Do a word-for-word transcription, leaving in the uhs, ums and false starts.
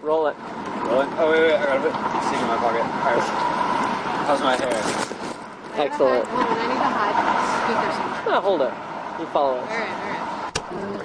Roll it. Roll it? Oh, wait, wait, I got a bit seed in my pocket. Alright. How's my hair? Excellent. Hold on, I need to hide the speaker somewhere. No, hold it. You follow us. Alright, alright.